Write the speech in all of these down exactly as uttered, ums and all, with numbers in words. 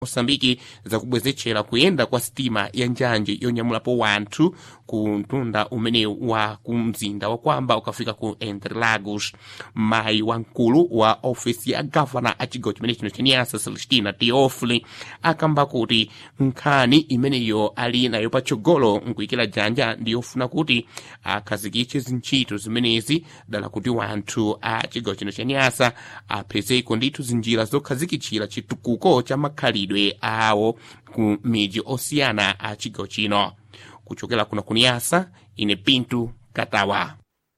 Mosambiki zakubwezechera kuyenda kwa sitima ya njanje yonyamulapo wanthu ku mtunda umene wa kumzinda wa kwamba ukafika ku Interlagos. Mayi wankulu wa ofisi ya gavana a chigawo chimene chino cha Niassa Celestina Teofili akamba kuti nkhani imeneyo ali nayo patsogolo nkuyikira dzanja ndiyofuna kuti akhazikitse zintchito zimenezi dala kuti wanthu a chigawo chino cha Niassa apezeko ndithu zinjira zokhazikitsira chitukuko cha makhalidwe awo ku miji osiyana a chigawo chino. Kuchokera kuno ku Niassa, ine Pinto Katawa.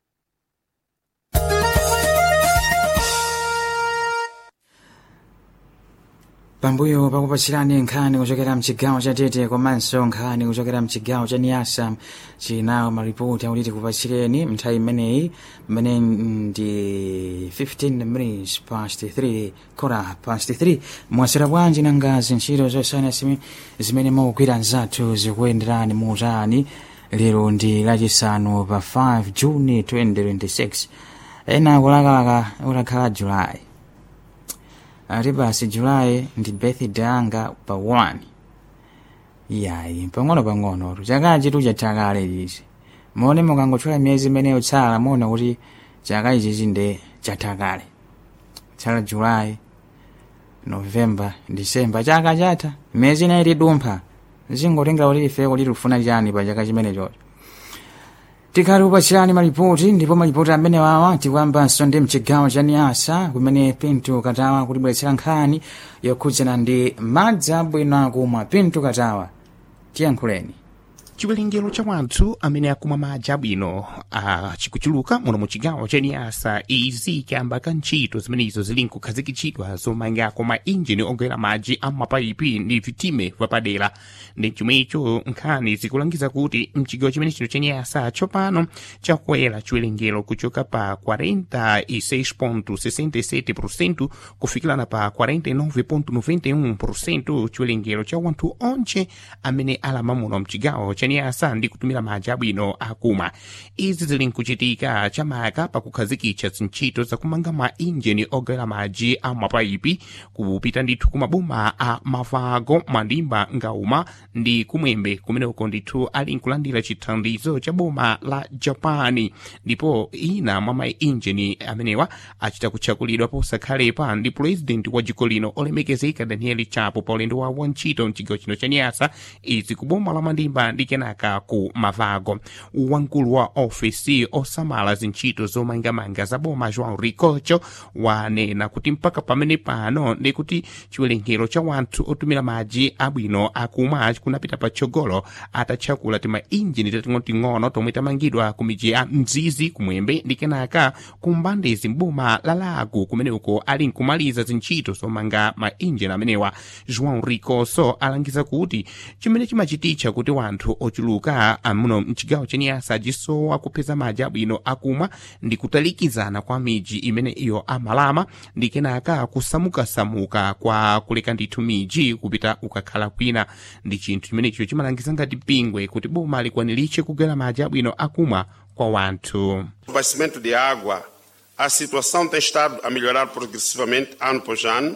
Pambuyo pakupachirani nkhani kuchokera mchigawo cha Tete komanso nkhani kuchokera mchigawo cha Niassa chinawo maripoti auliti kupachireni mnthawi imeneyi mmene ndi fifteen minutes past three kora past three mwasera bwanji nangazi ntchito zosiyana zimene mukugwira nzathu zikuyenderani muutani. Lero ndi lachisanu pa five June twenty twenty-six ena kulakalaka utakhala July. Ati basi July ndi birthday yanga pa one. Yayi pang'ono pang'ono chaka chitu chathakale ichi. Mone mukangochola miyezi imeneyo tsala muona kuti chaka ichi ndi chathakale. Tsala July, November, December chaka chatha. Miyezi inayi tidumpha. Zingotenga kuti ife kuti tufuna chani pa chaka chimenecho. Tikali upachirani malipoti ndipo malipoti amene wawa tikwambanso ndi mchigawo cha Niassa kumene Pinto Katawa kutibweretsera nkhani yokhudzana ndi madzi abwino akumwa. Pinto Katawa tiyankhuleni. Chiwerengero cha wanthu amene akumwa madzi abwino chikuchuluka muno mu chigawo cha Niassa. Izi chiyamba ka ntchito zimenezo zili nkukhazikitsidwa zomangako ma injini ogwera madzi a mapaipi ndi vitime vapadera. Ndi chomwecho nkhani zikulangiza kuti mchigawo chimene chino cha Niassa tsopano chakwera chiwerengero kuchoka pa quarenta e seis ponto sessenta e sete por cento kufikirana pa quarenta e nove ponto noventa e um por cento chiwerengero cha wanthu onse amene alama muno mchigawo cha Niassa ndi kutumira madzi abwino akumwa. Izi zili nkuchitika chamaka pakukhazikitsa zintchito zakumanga ma injini ogwera madzi a mapaipi kupita ndithu kumaboma a Mavago, Mandimba, Ngauma ndi Kumwembe kumeneko ndithu ali nkulandira chithandizo cha boma la Japani. Ndipo ina mwa ma injini amenewa achita kutchakulidwa posakhalepa ndi president wa dziko lino olemekezeka Daniel Chapo pa ulendo wawo wa ntchito mchigawo chino cha Niassa. Izi ku boma la Mandimba ndi kenaka ku Mavago. Wankulu wa ofisi osamala zintchito zomangamanga za boma João Ricocho wanena kuti mpaka pamene pano ndi kuti chiwerengero cha wanthu otumira madzi abwino akumwa kunapita patsogolo atatchakula tima injini tating'onoting'ono tomwe tamangidwa ku miji ya Mzizi, Kumwembe ndi kenaka kumbandezi mboma la Lago kumeneko ali nkumaliza zintchito zomanga ma injini amenewa. João Ricocho alangiza kuti chimene chimachititcha kuti wanthu ochuluka amuno mchigawo cha Niassa jisowa kupeza madzi abwino akumwa ndi kutalikizana kwa miji imene iyo amalama ndi kenaka kusamukasamuka kwa kuleka ndithu miji kupita ukakhala kwina. Ndi chinthu chimenecho chimalangiza ngati pingwe kuti boma likwaniritche kugwera madzi abwino akumwa kwa wanthu. O abastecimento de água, a situação tem estado a melhorar progressivamente ano após ano.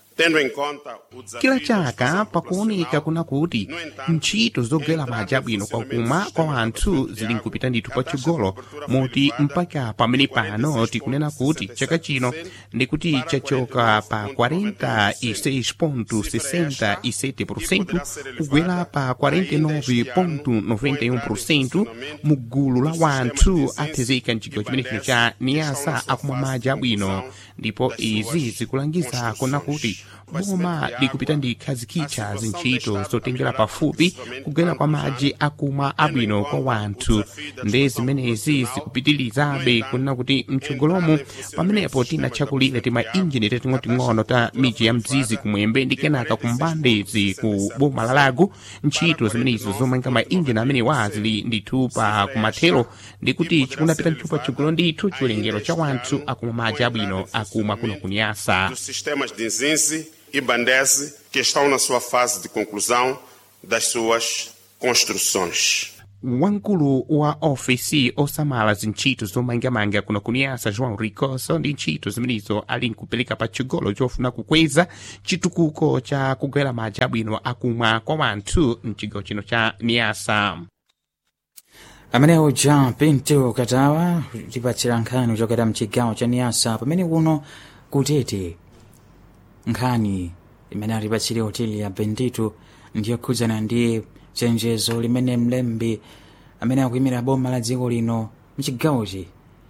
Kila chaka pakuoneka kuna kuti ntchito zogwera madzi abwino kwakumwa kwa wanthu zili nkupita ndithu patsogolo moti mpaka pamene pano tikunena kuti chaka chino ndi kuti chachoka pa quarenta e seis ponto sessenta e sete por cento kugwera pa quarenta e nove ponto noventa e um por cento mu gulu la wanthu athezeka mchigawo chimene chino cha Niassa akumwa madzi abwino. Ndipo izi zikulangiza kuna kuti boma likupita ndi khazikitsa zintchito zotengera pafupi kugwera kwa madzi akumwa abwino kwa wanthu. Ndi zimenezi zikupitirizabe kunena kuti mtsogolomo pamenepo tinatchakulira tima injini tating'onoting'ono ta miji ya Mzizi, Kumwembe ndi kenaka kumbandezi ku boma la Lago. Ntchito zimenezo zomanga ma injini amenewa zili ndithu pa kumathero ndi kuti chikunapita ndithu patsogolo ndithu chiwerengero cha wanthu akumwa madzi abwino akumwa kuno ku Niassa. Sistemas de Nzinzi e Bandese que estão na sua fase de conclusão das suas construções. wankulu wa ofisi osamala zintchito zomangamanga kuno kuniyasa João Ricoso ndi ntchito zimenezo ali nkupeleka pa chigolo chofuna kukweza chitukuko cha kugwera madzi abwino akumwa kwa wanthu mchigawo chino cha Niasa. Amene uja Pinto Katawa tipatsira nkhani kuchokera mchigawo cha Niasa pamene kuno kutete nkhani imene alipatsire hoteli ya Bendito ndiyo khudzana ndi chenjezo limene mlembi amene akuyimira boma la dziko lino mchigawochi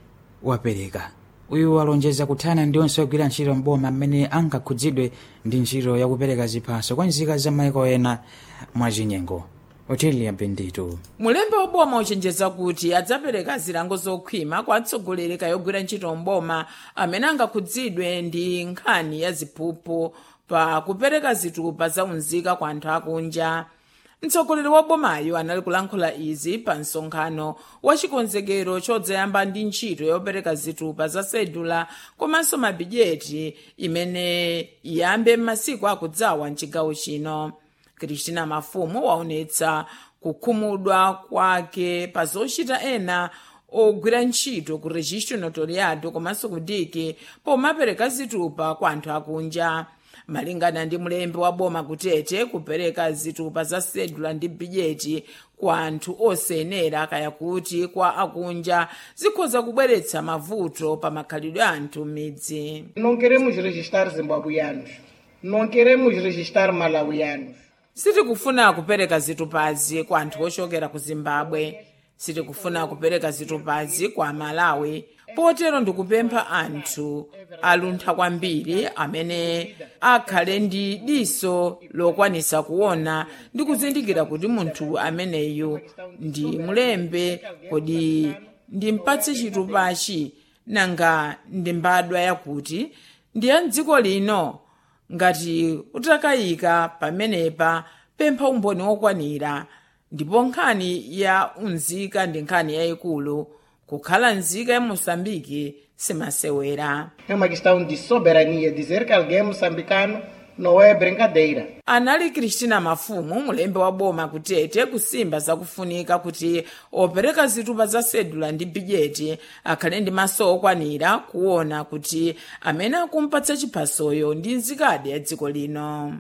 wapereka. Uyu alonjeza kuthana ndi onse ogwira ntchito mboma amene angakhudzidwe ndi ntchito yakupereka ziphaso kwa nzika za maiko ena mwachinyengo. Hoteli ya Bendito. Mulembe wa boma uchenjeza kuti adzapereka zilango zokhwima kwa atsogoleri kayogwira ntchito mboma amene angakhudzidwe ndi nkhani ya ziphuphu pa kupereka zitupa za unzika kwa anthu akunja. Mtsogoleri wa bomayo anali kulankhula izi pa msonkhano wa chikonzekero chodzayamba ndi ntchito yopereka zitupa za sedula komanso mabijeti imene iyambe m'masiku akudzawa mchigawo chino. Kristina Mafumu waonetsa kukhumudwa kwake pa zochita ena ogwira ntchito ku registro notariado komanso kudiki pomapereka zitupa kwa anthu akunja. Malingana ndi mulembe wa boma kutete kupereka zitupa za sedula ndi bijeti kwa anthu osenera kaya kuti kwa akunja zikhoza kubweretsa mavuto pa makhalidwe a anthu m'midzi. Não queremos registrar zimbabuianos. Não queremos registrar malawianos. Sitikufuna kupereka zitupazi kwa anthu ochokera ku Zimbabwe. Sitikufuna kupereka zitupazi kwa Malawi. Potero ndikupempha anthu aluntha kwambiri amene akhale ndi diso lokwanisa kuona ndi kuzindikira kuti munthu ameneyu ndi mulembe kodi ndimpatse chitupachi nanga ndi mbadwa yakuti ndi ya dziko lino. Ngati utakayika pamenepa pempha umboni wokwanira. Ndipo nkhani ya unzika ndi nkhani yayikulu. Kukhala nzika ya Moçambique simasewera. É uma questão de soberania. Dizer que alguém é moçambicano não é brincadeira. Anali Kristina Mafumu mulembe wa boma kutete kusimba zakufunika kuti opereka zitupa za sedula ndi bijeti akhale ndi maso okwanira kuona kuti amene akumpatsa chiphasoyo ndi nzikadi ya dziko lino.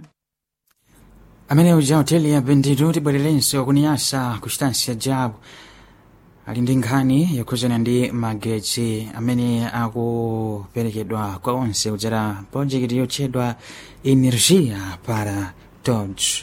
Amene uja hoteli ya Bendito tibwererenso kuniyasa kuchitansi ya jabu ali ndi nkhani yokhudzana ndi magetsi amene akuperekedwa kwa onse kudzera project yotchedwa Energia para Todos.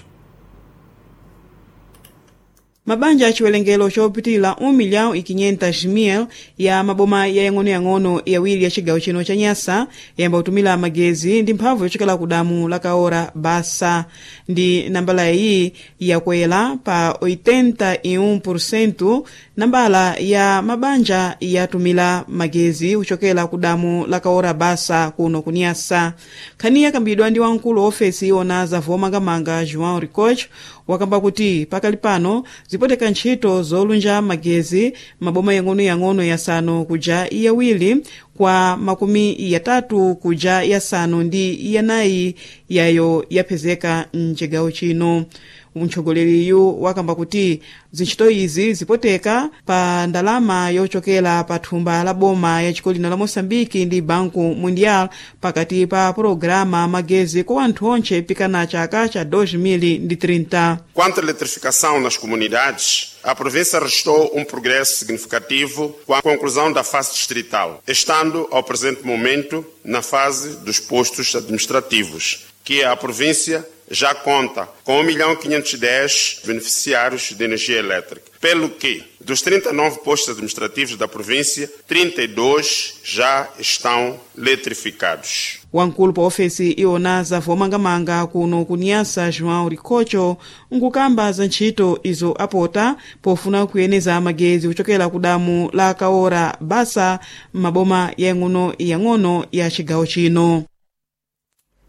Mabanja achiwerengero chopitira um milhão e quinhentos mil ya maboma yayang'onoyang'ono yawiri ya chigawo chino cha Nyasa yamba kutumira magezi ndi mphamvu yochokera ku damu la Kaora Basa ndi nambala iyi yakwera pa oitenta e um por cento nambala ya mabanja yatumira magezi kuchokera ku damu la Kaora Basa kuno ku Nyasa. Khani yakambidwa ndi wamkulu ofesi iwona za vomangamanga João Ricocho wakamba kuti pakali pano zipoteka ntchito zolunja magezi maboma yang'onoyang'ono yasanu kuja yawiri kwa makumi yatatu kuja yasanu ndi yanayi yayo yapezeka mchigawo chino. Mtsogoleri wakamba kuti zintchito izi zipoteka pa ndalama yochokera pa thumba la boma ya dziko lino la Moçambique ndi Banco Mundial pakati pa programa magezi kwa anthu onse pikana chaka cha dois mil e trinta. Quanto à eletrificação nas comunidades, a província registrou um progresso significativo com a conclusão da fase distrital, estando ao presente momento na fase dos postos administrativos, que a província já conta com um milhão quinhentos e dez beneficiários de energia elétrica, pelo que, dos trinta e nove postos administrativos da província, trinta e dois já estão eletrificados. Wankulu pa ofesi iwona za vomangamanga kuno ku Nyasa João Ricocho nkukamba za ntchito izo apota pofuna kuyeneza magezi kuchokera ku damu la Kaora Basa maboma yang'ono yang'ono ya chigawo chino.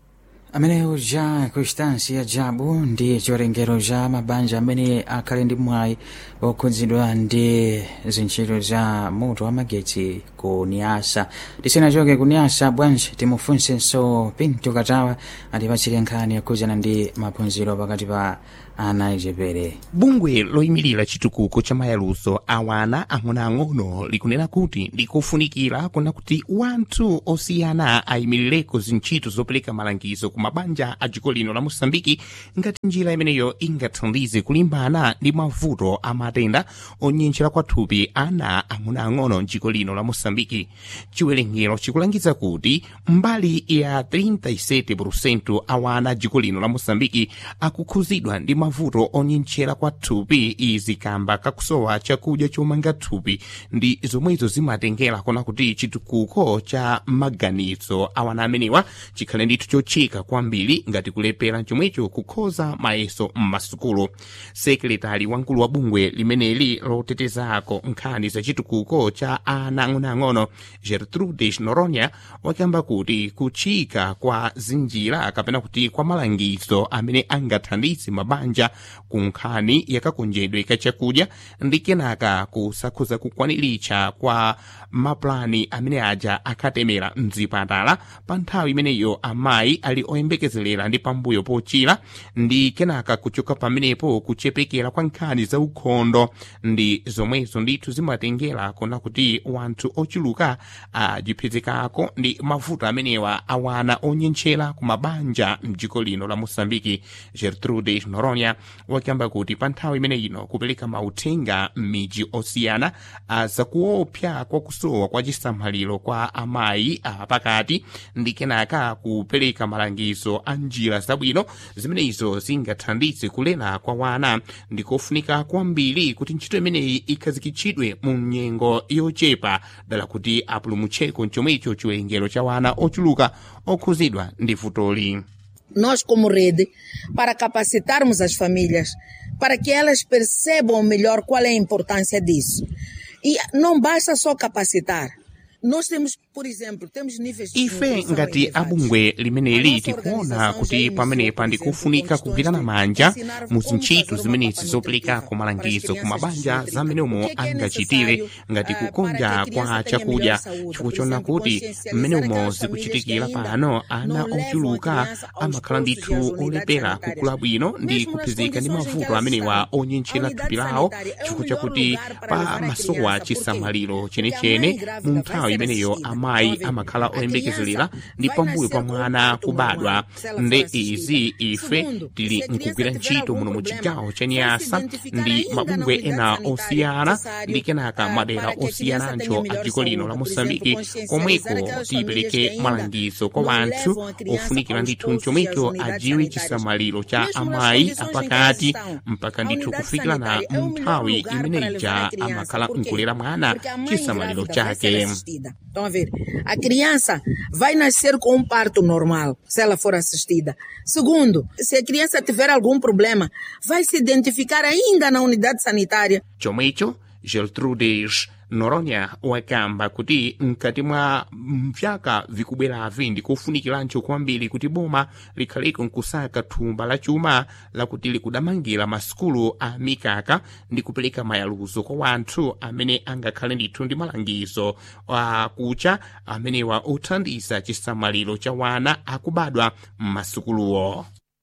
amene uja Constância Jabu ndi chiwerengero cha mabanja amene akhale ndi mwayi okhudzidwa ndi zintchito za moto wa magetsi ku Niasa. Tisanachoke ku Niasa bwanji timufunsenso Pinto Katawa atipatsire nkhani yakhudzana ndi maphunziro pakati pa ana achepere. Bungwe loyimirira chitukuko cha mayaluso awana ang'onoang'ono likunena kuti likufunikira kuna kuti wanthu osiyana ayimirireko zintchito zopereka malangizo ku mabanja a dziko lino la Mosambiki ngati njira imeneyo ingathandize kulimbana ndi mavuto amatenda onyentchera kwathupi ana ang'onoang'ono mdziko lino la Mosambiki. Chiwerengero chikulangiza kuti mbali ya thirty e sete por cento awana dziko lino la Mosambiki akukhuzidwa ndi mavuto onyentchera kwathupi izi kamba kakusowa chakudya chomanga thupi ndi zomwezo zimatengera kona kuti chitukuko cha maganizo awana amenewa chikhale ndithu chochika kwambiri ngati kulepera chomwecho kukhoza mayeso m'masukulu. Sekretari wamkulu wa bungwe limeneli lotetezako nkhani za chitukuko cha ana ang'onoang'ono Gertrude Noronha wakamba kuti kuchika kwa zinjira kapena kuti kwa malangizo amene angathandize mabanja ku nkhani yakakonjedwe ka chakudya ndi kenaka kusakhuza kukwaniritsa kwa maplani amene aja akatemera mzipatala pa nthawi imeneyo amayi ali oyembekezelera ndi pambuyo pochira ndi kenaka kuchoka pamenepo kuchepekera kwa nkhani za ukhondo ndi zomwezo ndithu zimatengera kona kuti wanthu ochuluka ajiphezekako ndi mavuto amenewa awana onyentchera ku mabanja mdziko lino la Mosambiki. Gertrude Noronha wakamba kuti pa nthawi imene ino kupereka mauthenga m'midzi osiyana zakuopsa kwa kusowa kwa chisamaliro kwa amayi apakati ndi kenaka kupereka malangizo a njira zabwino zimenezo zingathandize kulera kwa wana ndi kofunika kwambiri kuti ntchito imeneyi ikhazikitsidwe mu nyengo yochepa dala kuti apulumutcheko chomwecho chiwerengero cha wana ochuluka okhuzidwa ndi vutoli. Nós como rede, para capacitarmos as famílias, para que elas percebam melhor qual é a importância disso. E não basta só capacitar. Nós temos, por exemplo, temos níveis de ife ngati abungwe limeneli tikuona kuti pamenepa ndikufunika kugwirana manja mu zintchito zimenezi zoperekako malangizo ku mabanja zamenemo angachitire ngati kukonja kwa chakudya chifukwa chona kuti mmenemo zikuchitikira pano ana ochuluka amakhala ndithu olepera kukula bwino ndi kuphezeka ndi mavuto amenewa onyentchera thupi lawo chifukwa chakuti pa masowa chisamaliro chenechene mu nthawi imeneyo amayi amakhala oyembekezelera ndi pambuyo pa mwana kubadwa. Nde izi ife tili nkugwira ntchito muno mu chigawo cha Niasa ndi mabungwe ena osiyana ndi kenaka madera osiyanancho a dziko lino la Mosambiki komweko tipereke malangizo kwa wanthu ofunikira ndithu mchomwecho ajiwe chisamaliro cha amayi apakati mpaka ndithu kufikirana mu nthawi imeneija amakhala nkulera mwana chisamaliro chake. Estão a ver? A criança vai nascer com um parto normal, se ela for assistida. Segundo, se a criança tiver algum problema, vai se identificar ainda na unidade sanitária. Chomwecho, Gertrude Noronha wakamba kuti mkati mwa vyaka vikubweravi ndikufunikirancho kwambiri kuti boma likhaleko nkusaka thumba la chuma lakuti likudamangira masukulu a mikaka ndi kupereka mayaluzo kwa wanthu amene angakhale ndithu ndi malangizo akucha amenewa othandiza chisamaliro cha wana akubadwa m'masukuluwo.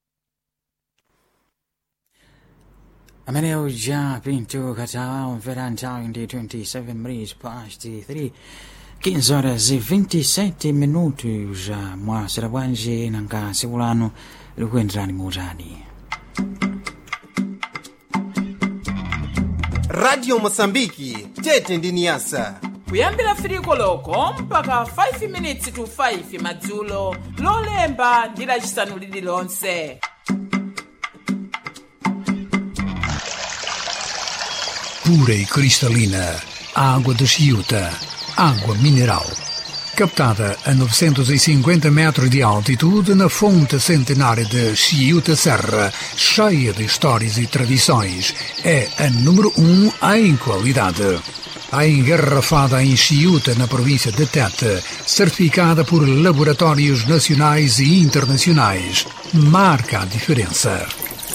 amene uja Pinto Katawa umvera nthawi ndi twenty-seven minutes past three, quinze horas e vinte-sete minutos já mwasera bwanji nanga tsiku lanu likuyenderani muutani. Radio Mosambiki tete ndi Niasa kuyambira firiko loko mpaka five minutes to five madzulo lolemba ndi lachisanu lililonse. Pura e cristalina, água de Chiuta, água mineral. Captada a novecentos e cinquenta metros de altitude na fonte centenária de Chiuta Serra, cheia de histórias e tradições, é a número um em qualidade. a engarrafada em Chiuta, na província de Tete, certificada por laboratórios nacionais e internacionais, marca a diferença.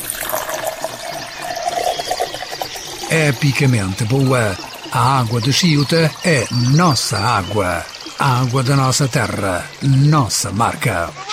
Epicamente boa, a água de Chiuta é nossa água. A água da nossa terra, nossa marca.